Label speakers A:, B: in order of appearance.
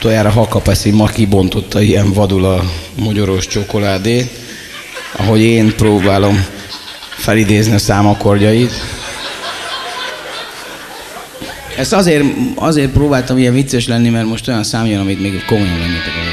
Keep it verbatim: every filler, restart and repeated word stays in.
A: Utoljára Hakapeszi ma kibontotta ilyen vadul a mogyoros csokoládét, ahogy én próbálom felidézni a számakordjait. Ezt azért, azért próbáltam ilyen vicces lenni, mert most olyan szám jön, amit még komolyan vennétek.